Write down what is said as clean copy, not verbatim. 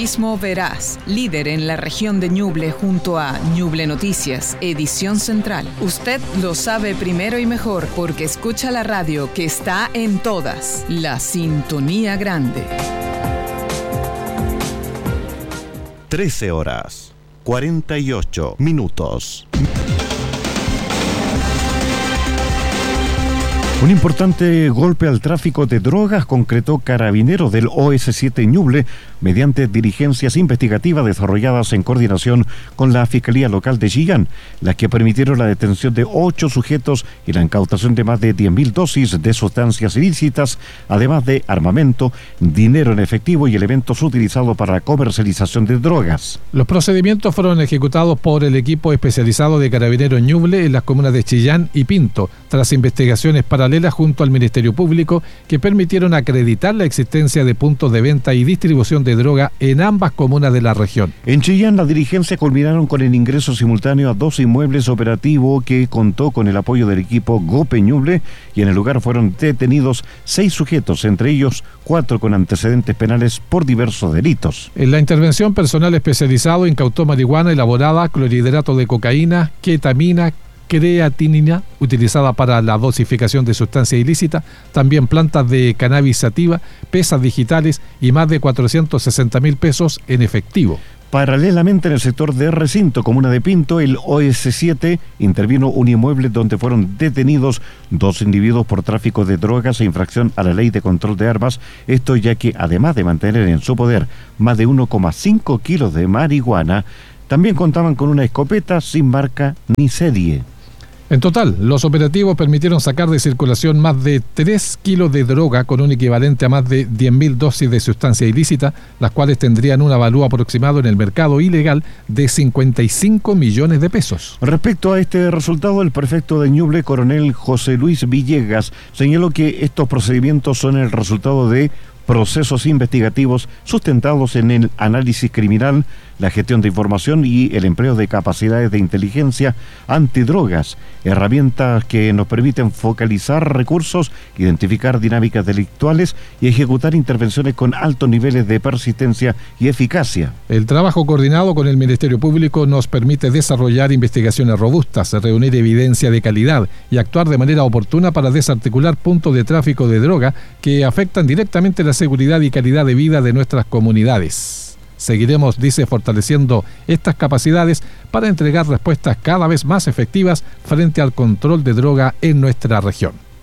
Periodismo veraz, líder en la región de Ñuble junto a Ñuble Noticias, edición central. Usted lo sabe primero y mejor porque escucha la radio que está en todas. La Sintonía Grande. 13:48. Un importante golpe al tráfico de drogas concretó Carabineros del OS7 Ñuble mediante diligencias investigativas desarrolladas en coordinación con la Fiscalía Local de Chillán, las que permitieron la detención de 8 sujetos y la incautación de más de 10.000 dosis de sustancias ilícitas, además de armamento, dinero en efectivo y elementos utilizados para la comercialización de drogas. Los procedimientos fueron ejecutados por el equipo especializado de Carabineros Ñuble en las comunas de Chillán y Pinto, tras investigaciones paralelas junto al Ministerio Público que permitieron acreditar la existencia de puntos de venta y distribución de droga en ambas comunas de la región. En Chillán, las diligencias culminaron con el ingreso simultáneo a 2 inmuebles operativos que contó con el apoyo del equipo GOPE Ñuble, y en el lugar fueron detenidos 6 sujetos, entre ellos 4 con antecedentes penales por diversos delitos. En la intervención, personal especializado incautó marihuana elaborada, clorhidrato de cocaína, ketamina, creatinina utilizada para la dosificación de sustancia ilícita, también plantas de cannabis sativa, pesas digitales y más de 460.000 pesos en efectivo. Paralelamente, en el sector de Recinto, comuna de Pinto, el OS7 intervino un inmueble donde fueron detenidos 2 individuos por tráfico de drogas e infracción a la ley de control de armas. Esto ya que, además de mantener en su poder más de 1,5 kilos de marihuana, también contaban con una escopeta sin marca ni serie. En total, los operativos permitieron sacar de circulación más de 3 kilos de droga con un equivalente a más de 10.000 dosis de sustancia ilícita, las cuales tendrían un avalúo aproximado en el mercado ilegal de 55 millones de pesos. Respecto a este resultado, el prefecto de Ñuble, coronel José Luis Villegas, señaló que estos procedimientos son el resultado de procesos investigativos sustentados en el análisis criminal, la gestión de información y el empleo de capacidades de inteligencia antidrogas, herramientas que nos permiten focalizar recursos, identificar dinámicas delictuales y ejecutar intervenciones con altos niveles de persistencia y eficacia. El trabajo coordinado con el Ministerio Público nos permite desarrollar investigaciones robustas, reunir evidencia de calidad y actuar de manera oportuna para desarticular puntos de tráfico de droga que afectan directamente la seguridad y calidad de vida de nuestras comunidades. Seguiremos, dice, fortaleciendo estas capacidades para entregar respuestas cada vez más efectivas frente al control de droga en nuestra región.